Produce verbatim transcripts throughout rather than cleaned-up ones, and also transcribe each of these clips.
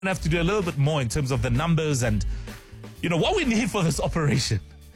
have to do a little bit more in terms of the numbers and, you know, what we need for this operation.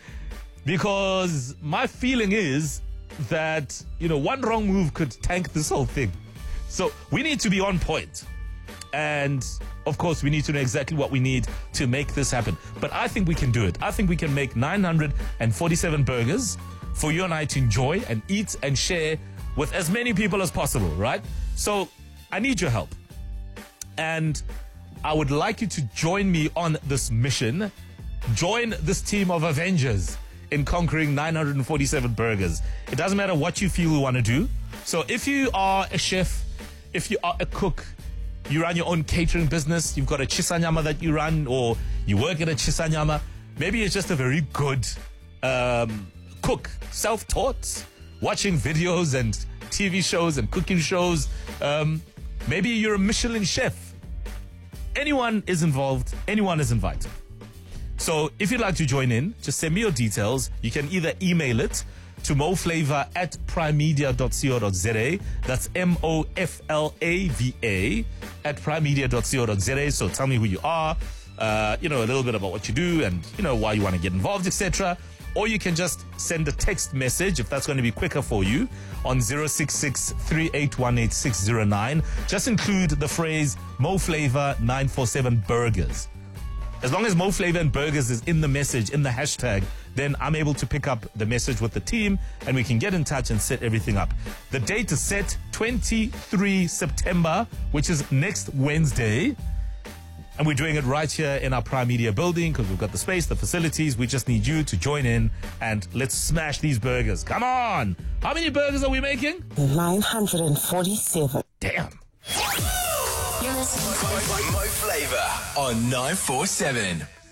Because my feeling is that, you know, one wrong move could tank this whole thing. So we need to be on point. And, of course, we need to know exactly what we need to make this happen. But I think we can do it. I think we can make nine hundred forty-seven burgers for you and I to enjoy and eat and share with as many people as possible, right? So I need your help. And I would like you to join me on this mission. Join this team of Avengers in conquering nine hundred forty-seven burgers. It doesn't matter what you feel you want to do. So if you are a chef, if you are a cook, you run your own catering business, you've got a chisanyama that you run, or you work at a chisanyama, maybe you're just a very good um, cook, self-taught, watching videos and T V shows and cooking shows. Um, maybe you're a Michelin chef. Anyone is involved, anyone is invited. So if you'd like to join in, just send me your details. You can either email it to moflavor at primemedia dot co dot za. That's M O F L A V A at primemedia dot co dot za. So tell me who you are, uh, you know, a little bit about what you do and, you know, why you want to get involved, et cetera. Or you can just send a text message, if that's going to be quicker for you, on zero six six, three eight one eight, six zero nine. Just include the phrase MoFlavor nine four seven Burgers. As long as MoFlavor and Burgers is in the message, in the hashtag, then I'm able to pick up the message with the team and we can get in touch and set everything up. The date is set twenty-third September, which is next Wednesday. And we're doing it right here in our Prime Media building because we've got the space, the facilities. We just need you to join in and let's smash these burgers. Come on! How many burgers are we making? nine hundred forty-seven. Damn. You're listening to Mo Flavor on nine four seven.